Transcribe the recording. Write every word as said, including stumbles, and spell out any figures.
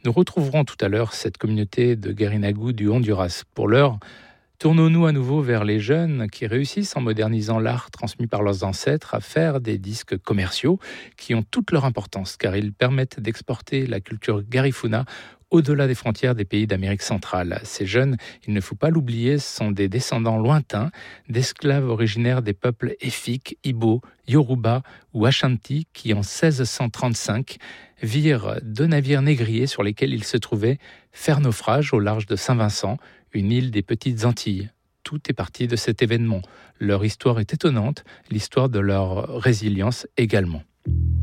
Nous retrouverons tout à l'heure cette communauté de Guerinagou du Honduras. Pour l'heure, tournons-nous à nouveau vers les jeunes qui réussissent en modernisant l'art transmis par leurs ancêtres à faire des disques commerciaux qui ont toute leur importance car ils permettent d'exporter la culture garifuna au-delà des frontières des pays d'Amérique centrale. Ces jeunes, il ne faut pas l'oublier, sont des descendants lointains d'esclaves originaires des peuples Efik, Ibo, Yoruba ou Ashanti qui, en seize cent trente-cinq, virent deux navires négriers sur lesquels ils se trouvaient faire naufrage au large de Saint-Vincent, une île des Petites Antilles. Tout est parti de cet événement. Leur histoire est étonnante, l'histoire de leur résilience également.